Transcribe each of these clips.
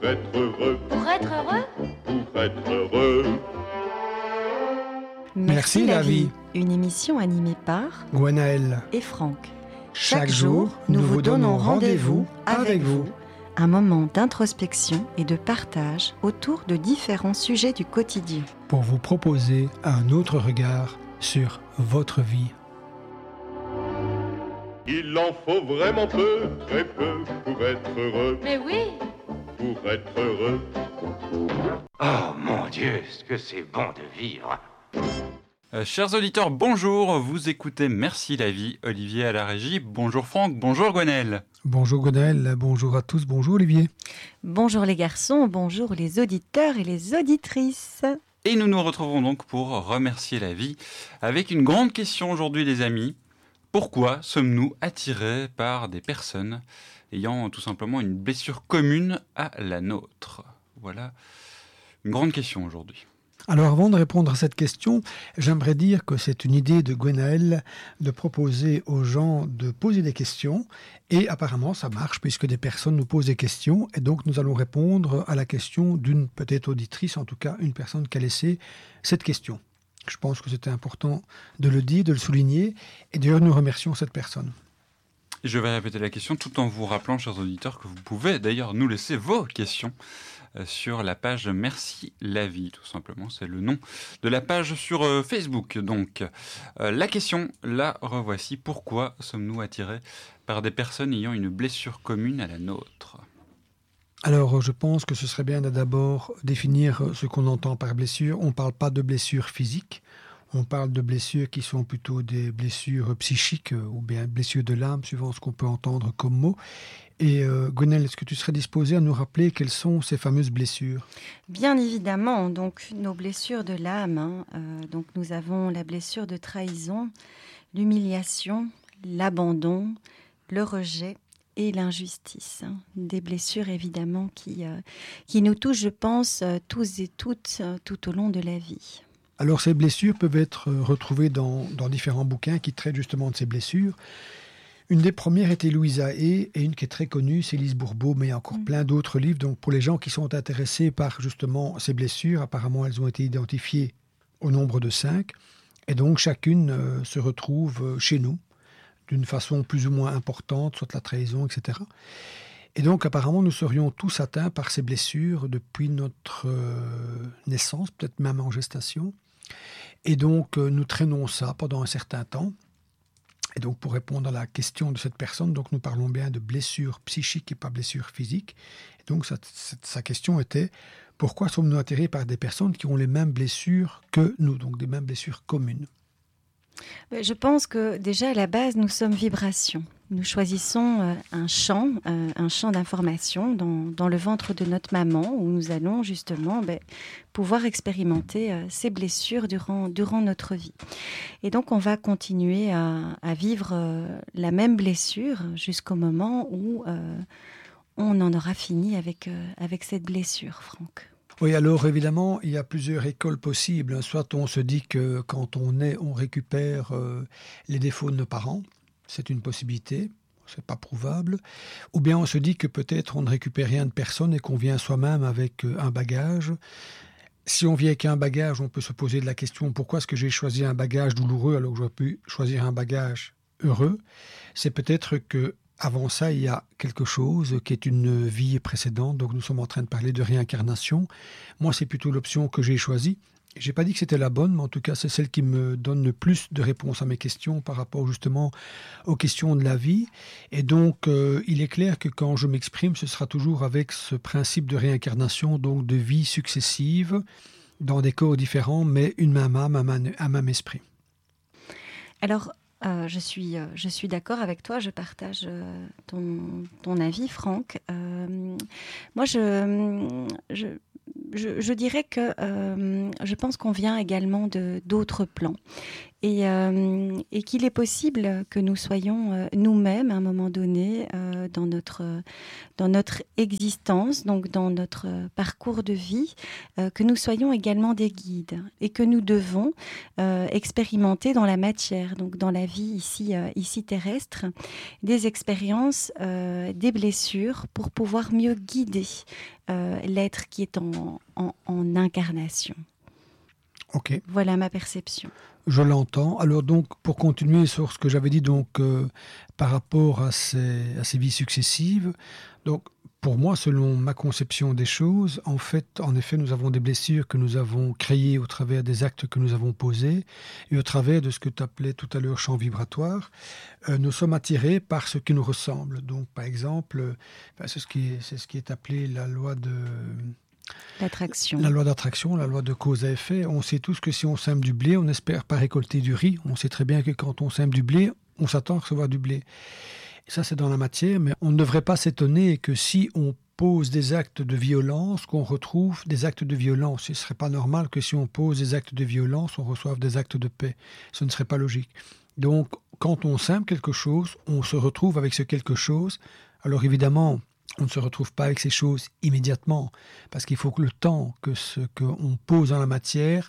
être heureux. Pour être heureux? Pour être heureux. Merci la vie. Une émission animée par Gwenaëlle. et Franck. Chaque jour, nous vous donnons rendez-vous avec vous. Un moment d'introspection et de partage autour de différents sujets du quotidien. Pour vous proposer un autre regard sur votre vie. Il en faut vraiment peu, très peu, pour être heureux. Mais oui! Pour être heureux. Oh mon Dieu, ce que c'est bon de vivre. Chers auditeurs, bonjour, vous écoutez Merci la vie, Olivier à la régie. Bonjour Franck, bonjour Gwenaëlle. Bonjour Gwenaëlle, bonjour à tous, bonjour Olivier. Bonjour les garçons, bonjour les auditeurs et les auditrices. Et nous nous retrouvons donc pour remercier la vie avec une grande question aujourd'hui les amis. Pourquoi sommes-nous attirés par des personnes ayant tout simplement une blessure commune à la nôtre? Voilà une grande question aujourd'hui. Alors avant de répondre à cette question, j'aimerais dire que c'est une idée de Gwenaëlle de proposer aux gens de poser des questions et apparemment ça marche puisque des personnes nous posent des questions et donc nous allons répondre à la question d'une peut-être auditrice, en tout cas une personne qui a laissé cette question. Je pense que c'était important de le dire, de le souligner et d'ailleurs nous remercions cette personne. Je vais répéter la question tout en vous rappelant, chers auditeurs, que vous pouvez d'ailleurs nous laisser vos questions sur la page Merci la vie, tout simplement. C'est le nom de la page sur Facebook. Donc, la question, la revoici. Pourquoi sommes-nous attirés par des personnes ayant une blessure commune à la nôtre ? Alors, je pense que ce serait bien de d'abord définir ce qu'on entend par blessure. On ne parle pas de blessures physiques. On parle de blessures qui sont plutôt des blessures psychiques ou bien blessures de l'âme, suivant ce qu'on peut entendre comme mot. Et Gwenaëlle, est-ce que tu serais disposée à nous rappeler quelles sont ces fameuses blessures ? Bien évidemment, donc nos blessures de l'âme. Donc nous avons la blessure de trahison, l'humiliation, l'abandon, le rejet et l'injustice. Des blessures évidemment qui nous touchent, je pense, tous et toutes, tout au long de la vie. Alors ces blessures peuvent être retrouvées dans différents bouquins qui traitent justement de ces blessures. Une des premières était Louisa Hay et une qui est très connue, c'est Lise Bourbeau, mais il y a encore plein d'autres livres. Donc pour les gens qui sont intéressés par justement ces blessures, apparemment elles ont été identifiées au nombre de 5. Et donc chacune se retrouve chez nous d'une façon plus ou moins importante, soit la trahison, etc. Et donc apparemment nous serions tous atteints par ces blessures depuis notre naissance, peut-être même en gestation. Et donc nous traînons ça pendant un certain temps. Et donc pour répondre à la question de cette personne, donc nous parlons bien de blessures psychiques et pas blessures physiques. Et donc sa question était, pourquoi sommes-nous attirés par des personnes qui ont les mêmes blessures que nous, donc des mêmes blessures communes ? Je pense que déjà à la base, nous sommes vibrations. Nous choisissons un champ d'information dans le ventre de notre maman où nous allons justement pouvoir expérimenter ces blessures durant notre vie. Et donc on va continuer à vivre la même blessure jusqu'au moment où on en aura fini avec cette blessure, Franck. Oui, alors évidemment, il y a plusieurs écoles possibles. Soit on se dit que quand on naît, on récupère les défauts de nos parents. C'est une possibilité, c'est pas prouvable. Ou bien on se dit que peut-être on ne récupère rien de personne et qu'on vient soi-même avec un bagage. Si on vient avec un bagage, on peut se poser de la question pourquoi est-ce que j'ai choisi un bagage douloureux alors que j'aurais pu choisir un bagage heureux. C'est peut-être que avant ça, il y a quelque chose qui est une vie précédente. Donc nous sommes en train de parler de réincarnation. Moi, c'est plutôt l'option que j'ai choisie. Je n'ai pas dit que c'était la bonne, mais en tout cas, c'est celle qui me donne le plus de réponses à mes questions par rapport justement aux questions de la vie. Et donc, il est clair que quand je m'exprime, ce sera toujours avec ce principe de réincarnation, donc de vie successive, dans des corps différents, mais une même âme, un même esprit. Alors, je suis d'accord avec toi, je partage ton avis, Franck. Moi, je dirais que je pense qu'on vient également d'autres plans et qu'il est possible que nous soyons nous-mêmes à un moment donné dans notre existence, donc dans notre parcours de vie, que nous soyons également des guides et que nous devons expérimenter dans la matière, donc dans la vie ici terrestre, des expériences, des blessures pour pouvoir mieux guider l'être qui est en incarnation. Ok. Voilà ma perception. Je l'entends. Alors donc, pour continuer sur ce que j'avais dit par rapport à ces vies successives, donc pour moi, selon ma conception des choses, en effet, nous avons des blessures que nous avons créées au travers des actes que nous avons posés et au travers de ce que tu appelais tout à l'heure champ vibratoire. Nous sommes attirés par ce qui nous ressemble. Donc, par exemple, c'est ce qui est appelé la loi de... L'attraction. La loi d'attraction, la loi de cause à effet. On sait tous que si on sème du blé, on n'espère pas récolter du riz. On sait très bien que quand on sème du blé, on s'attend à recevoir du blé. Et ça, c'est dans la matière, mais on ne devrait pas s'étonner que si on pose des actes de violence, qu'on retrouve des actes de violence. Ce ne serait pas normal que si on pose des actes de violence, on reçoive des actes de paix. Ce ne serait pas logique. Donc, quand on sème quelque chose, on se retrouve avec ce quelque chose. Alors évidemment, on ne se retrouve pas avec ces choses immédiatement, parce qu'il faut que le temps que ce qu'on pose dans la matière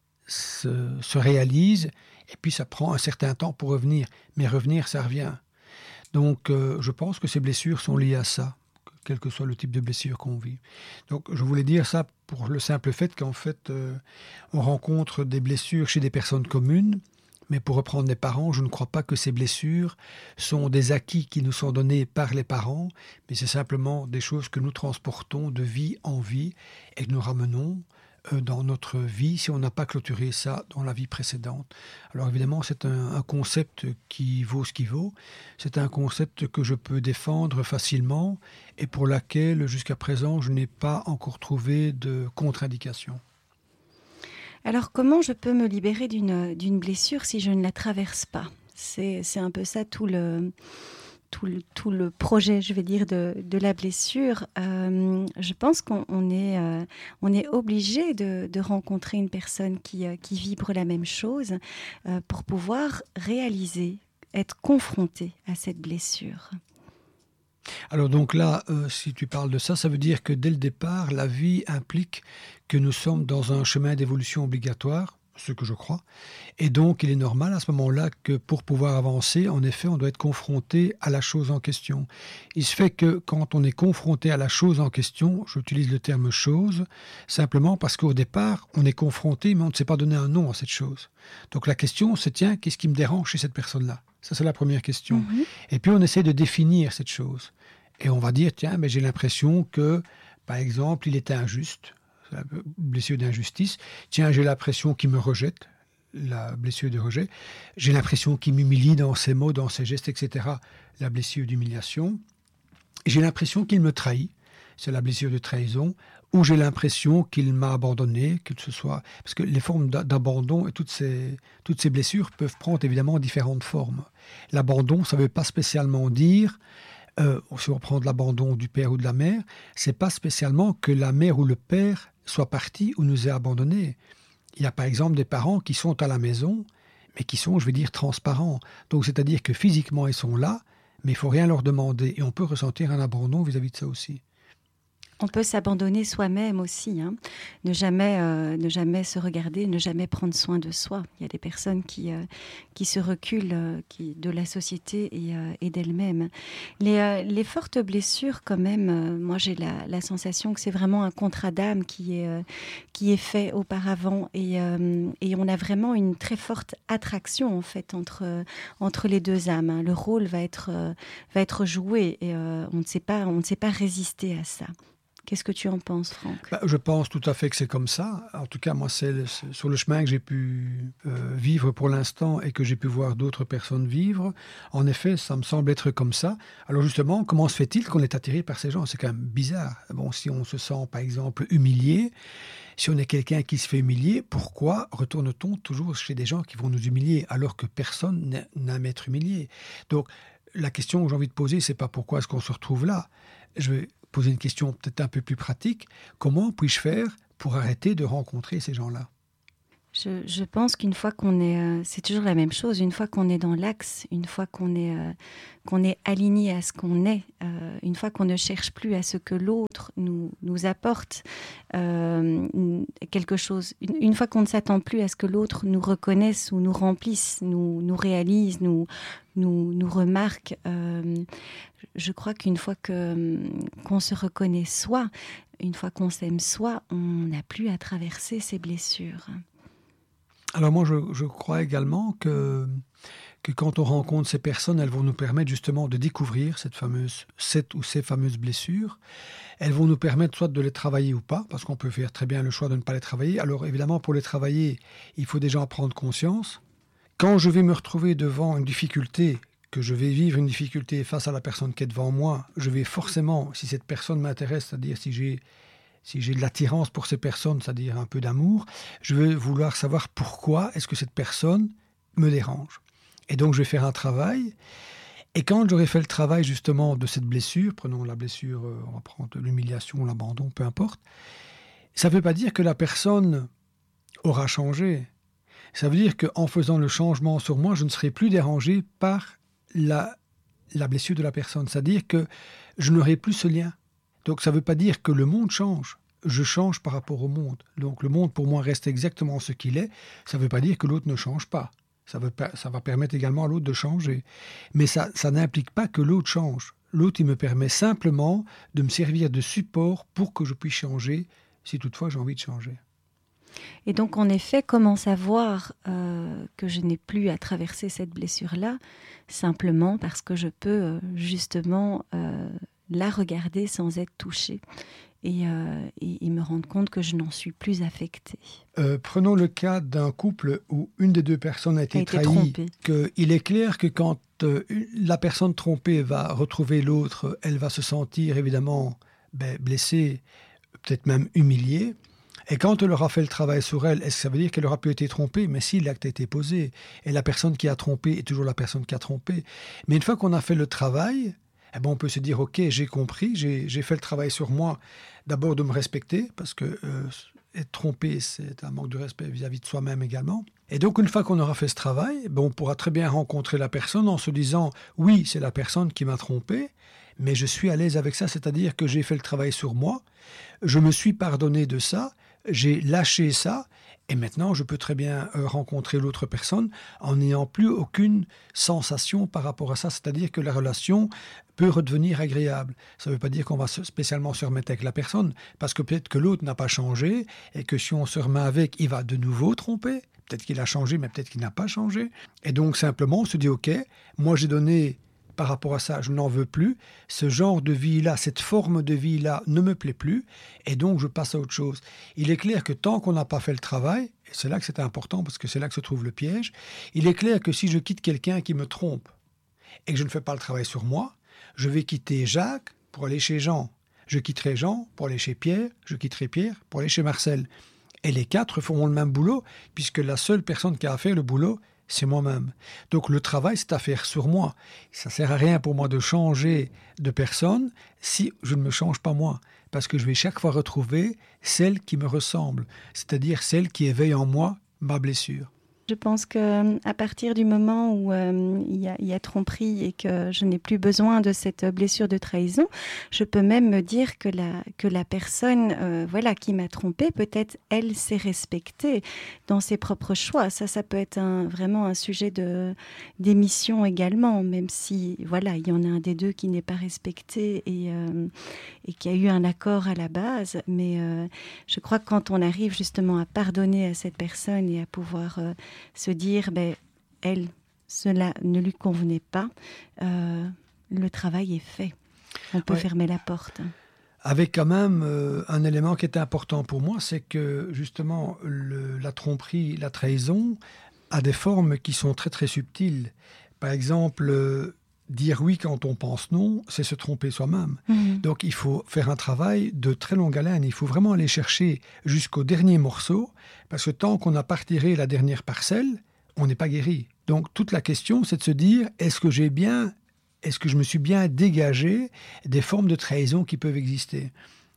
se réalise, et puis ça prend un certain temps pour revenir. Mais revenir, ça revient. Donc, je pense que ces blessures sont liées à ça, quel que soit le type de blessure qu'on vit. Donc, je voulais dire ça pour le simple fait qu'en fait, on rencontre des blessures chez des personnes communes, mais pour reprendre les parents, je ne crois pas que ces blessures sont des acquis qui nous sont donnés par les parents, mais c'est simplement des choses que nous transportons de vie en vie et que nous ramenons dans notre vie si on n'a pas clôturé ça dans la vie précédente. Alors évidemment, c'est un concept qui vaut ce qu'il vaut. C'est un concept que je peux défendre facilement et pour laquelle, jusqu'à présent, je n'ai pas encore trouvé de contre-indication. Alors, comment je peux me libérer d'une blessure si je ne la traverse pas ? C'est un peu ça tout le projet, je vais dire, de la blessure. Je pense qu'on est obligé de rencontrer une personne qui vibre la même chose pour pouvoir réaliser, être confronté à cette blessure. Alors donc là, si tu parles de ça, ça veut dire que dès le départ, la vie implique que nous sommes dans un chemin d'évolution obligatoire, ce que je crois, et donc il est normal à ce moment-là que pour pouvoir avancer, en effet, on doit être confronté à la chose en question. Il se fait que quand on est confronté à la chose en question, j'utilise le terme chose, simplement parce qu'au départ, on est confronté, mais on ne sait pas donner un nom à cette chose. Donc la question, c'est tiens, qu'est-ce qui me dérange chez cette personne-là ? Ça, c'est la première question. Mm-hmm. Et puis, on essaie de définir cette chose. Et on va dire, tiens, mais j'ai l'impression que, par exemple, il était injuste, la blessure d'injustice. Tiens, j'ai l'impression qu'il me rejette, la blessure de rejet. J'ai l'impression qu'il m'humilie dans ses mots, dans ses gestes, etc., la blessure d'humiliation. J'ai l'impression qu'il me trahit, c'est la blessure de trahison. Ou j'ai l'impression qu'il m'a abandonné, que ce soit... Parce que les formes d'abandon et toutes ces blessures peuvent prendre évidemment différentes formes. L'abandon, ça ne veut pas spécialement dire, si on prend de l'abandon du père ou de la mère, ce n'est pas spécialement que la mère ou le père soit parti ou nous ait abandonnés. Il y a par exemple des parents qui sont à la maison, mais qui sont, je vais dire, transparents. Donc c'est-à-dire que physiquement ils sont là, mais il ne faut rien leur demander. Et on peut ressentir un abandon vis-à-vis de ça aussi. On peut s'abandonner soi-même aussi, hein. Ne jamais se regarder, ne jamais prendre soin de soi. Il y a des personnes qui se reculent de la société et d'elles-mêmes. Les fortes blessures, quand même, moi j'ai la sensation que c'est vraiment un contrat d'âme qui est fait auparavant et on a vraiment une très forte attraction en fait entre les deux âmes, hein. Le rôle va être joué et on ne sait pas résister à ça. Qu'est-ce que tu en penses, Franck ? Je pense tout à fait que c'est comme ça. En tout cas, moi, c'est sur le chemin que j'ai pu vivre pour l'instant et que j'ai pu voir d'autres personnes vivre. En effet, ça me semble être comme ça. Alors justement, comment se fait-il qu'on est attiré par ces gens ? C'est quand même bizarre. Bon, si on se sent, par exemple, humilié, si on est quelqu'un qui se fait humilier, pourquoi retourne-t-on toujours chez des gens qui vont nous humilier alors que personne n'aime être humilié ? Donc, la question que j'ai envie de poser, c'est pas pourquoi est-ce qu'on se retrouve là. Je vais poser une question peut-être un peu plus pratique. Comment puis-je faire pour arrêter de rencontrer ces gens-là ? Je pense qu'une fois qu'on est... c'est toujours la même chose. Une fois qu'on est dans l'axe, une fois qu'on est aligné à ce qu'on est, une fois qu'on ne cherche plus à ce que l'autre nous apporte quelque chose, une fois qu'on ne s'attend plus à ce que l'autre nous reconnaisse ou nous remplisse, nous réalise, nous remarque, je crois qu'une fois qu'on se reconnaît soi, une fois qu'on s'aime soi, on n'a plus à traverser ces blessures. Alors moi, je crois également que quand on rencontre ces personnes, elles vont nous permettre justement de découvrir cette ou ces fameuses blessures. Elles vont nous permettre soit de les travailler ou pas, parce qu'on peut faire très bien le choix de ne pas les travailler. Alors évidemment, pour les travailler, il faut déjà en prendre conscience. Quand je vais me retrouver devant une difficulté, que je vais vivre une difficulté face à la personne qui est devant moi, je vais forcément, si cette personne m'intéresse, c'est-à-dire si j'ai de l'attirance pour ces personnes, c'est-à-dire un peu d'amour, je vais vouloir savoir pourquoi est-ce que cette personne me dérange. Et donc, je vais faire un travail. Et quand j'aurai fait le travail, justement, de cette blessure, prenons la blessure, on va prendre l'humiliation, l'abandon, peu importe, ça ne veut pas dire que la personne aura changé. Ça veut dire qu'en faisant le changement sur moi, je ne serai plus dérangé par la blessure de la personne. C'est-à-dire que je n'aurai plus ce lien. Donc ça ne veut pas dire que le monde change. Je change par rapport au monde. Donc le monde pour moi reste exactement ce qu'il est. Ça ne veut pas dire que l'autre ne change pas. Ça va permettre également à l'autre de changer. Mais ça n'implique pas que l'autre change. L'autre, il me permet simplement de me servir de support pour que je puisse changer, si toutefois j'ai envie de changer. Et donc, en effet, comment savoir que je n'ai plus à traverser cette blessure-là? Simplement parce que je peux justement la regarder sans être touchée et me rendre compte que je n'en suis plus affectée. Prenons le cas d'un couple où une des deux personnes a été trahie. Il est clair que quand la personne trompée va retrouver l'autre, elle va se sentir évidemment blessée, peut-être même humiliée. Et quand elle aura fait le travail sur elle, est-ce que ça veut dire qu'elle aura pu été trompée? Mais si, l'acte a été posé. Et la personne qui a trompé est toujours la personne qui a trompé. Mais une fois qu'on a fait le travail, on peut se dire, ok, j'ai compris, j'ai fait le travail sur moi. D'abord de me respecter, parce que être trompé, c'est un manque de respect vis-à-vis de soi-même également. Et donc, une fois qu'on aura fait ce travail, on pourra très bien rencontrer la personne en se disant, oui, c'est la personne qui m'a trompé, mais je suis à l'aise avec ça, c'est-à-dire que j'ai fait le travail sur moi, je me suis pardonné de ça, j'ai lâché ça, et maintenant je peux très bien rencontrer l'autre personne en n'ayant plus aucune sensation par rapport à ça, c'est-à-dire que la relation peut redevenir agréable. Ça ne veut pas dire qu'on va spécialement se remettre avec la personne, parce que peut-être que l'autre n'a pas changé, et que si on se remet avec, il va de nouveau tromper. Peut-être qu'il a changé, mais peut-être qu'il n'a pas changé. Et donc simplement on se dit, ok, moi j'ai donné... Par rapport à ça, je n'en veux plus. Ce genre de vie-là, cette forme de vie-là ne me plaît plus. Et donc, je passe à autre chose. Il est clair que tant qu'on n'a pas fait le travail, et c'est là que c'est important parce que c'est là que se trouve le piège, il est clair que si je quitte quelqu'un qui me trompe et que je ne fais pas le travail sur moi, je vais quitter Jacques pour aller chez Jean. Je quitterai Jean pour aller chez Pierre. Je quitterai Pierre pour aller chez Marcel. Et les quatre feront le même boulot puisque la seule personne qui a à faire le boulot, c'est moi-même. Donc le travail, c'est à faire sur moi. Ça ne sert à rien pour moi de changer de personne si je ne me change pas moi. Parce que je vais chaque fois retrouver celle qui me ressemble, c'est-à-dire celle qui éveille en moi ma blessure. Je pense qu'à partir du moment où il y a tromperie et que je n'ai plus besoin de cette blessure de trahison, je peux même me dire que la personne qui m'a trompée, peut-être elle s'est respectée dans ses propres choix. Ça peut être vraiment un sujet d'émission également, même si il y en a un des deux qui n'est pas respecté et qui a eu un accord à la base. Mais je crois que quand on arrive justement à pardonner à cette personne et à pouvoir... se dire, cela ne lui convenait pas, le travail est fait. On peut fermer la porte. Avec quand même un élément qui est important pour moi, c'est que justement la tromperie, la trahison a des formes qui sont très très subtiles. Par exemple, dire oui quand on pense non, c'est se tromper soi-même. Donc il faut faire un travail de très longue haleine. Il faut vraiment aller chercher jusqu'au dernier morceau, parce que tant qu'on n'a pas retiré la dernière parcelle, on n'est pas guéri. Donc toute la question, c'est de se dire, est-ce que je me suis bien dégagé des formes de trahison qui peuvent exister?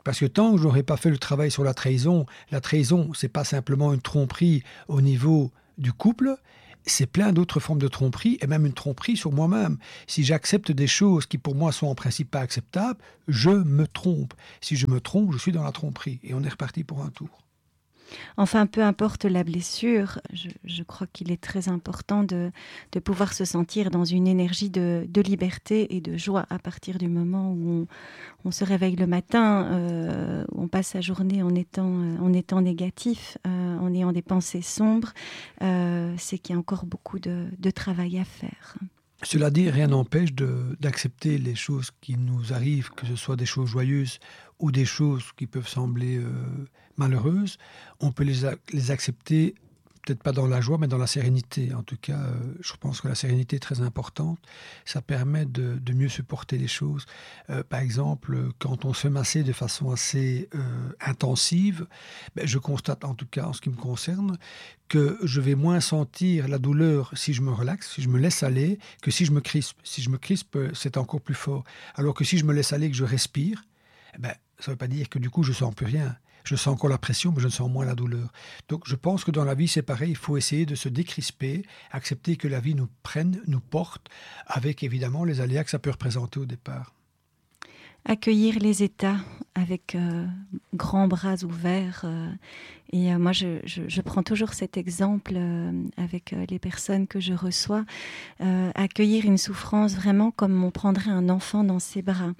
Parce que tant que je n'aurai pas fait le travail sur la trahison, c'est pas simplement une tromperie au niveau du couple, c'est plein d'autres formes de tromperie, et même une tromperie sur moi-même. Si j'accepte des choses qui pour moi sont en principe pas acceptables, je me trompe. Si je me trompe, je suis dans la tromperie, et on est reparti pour un tour. Enfin, peu importe la blessure, je crois qu'il est très important de pouvoir se sentir dans une énergie de liberté et de joie à partir du moment où on se réveille le matin, où on passe sa journée en étant négatif, en ayant des pensées sombres. C'est qu'il y a encore beaucoup de travail à faire. Cela dit, rien n'empêche d'accepter les choses qui nous arrivent, que ce soit des choses joyeuses ou des choses qui peuvent sembler malheureuses. On peut les accepter, peut-être pas dans la joie, mais dans la sérénité. En tout cas, je pense que la sérénité est très importante. Ça permet de mieux supporter les choses. Par exemple, quand on se fait masser de façon assez intensive, je constate, en tout cas en ce qui me concerne, que je vais moins sentir la douleur si je me relaxe, si je me laisse aller, que si je me crispe. Si je me crispe, c'est encore plus fort. Alors que si je me laisse aller, que je respire, ça ne veut pas dire que du coup je ne sens plus rien. Je sens encore la pression, mais je ne sens moins la douleur. Donc je pense que dans la vie, c'est pareil, il faut essayer de se décrisper, accepter que la vie nous prenne, nous porte, avec évidemment les aléas que ça peut représenter au départ. Accueillir les états avec grands bras ouverts. Et moi, je prends toujours cet exemple avec les personnes que je reçois. Accueillir une souffrance vraiment comme on prendrait un enfant dans ses bras.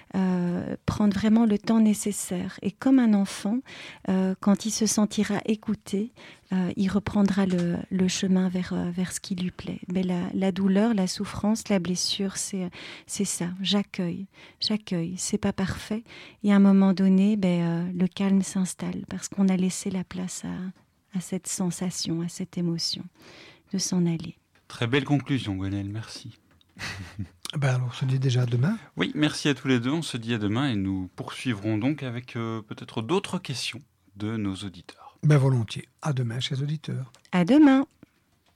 Prendre vraiment le temps nécessaire. Et comme un enfant, quand il se sentira écouté, il reprendra le chemin vers ce qui lui plaît. Mais la douleur, la souffrance, la blessure, c'est ça. J'accueille. C'est pas parfait. Et à un moment donné, le calme s'installe parce qu'on a laissé la place à cette sensation, à cette émotion de s'en aller. Très belle conclusion, Gwenaëlle, merci. Alors, on se dit déjà à demain. Oui, merci à tous les deux. On se dit à demain et nous poursuivrons donc avec peut-être d'autres questions de nos auditeurs. Volontiers. À demain, chers auditeurs. À demain.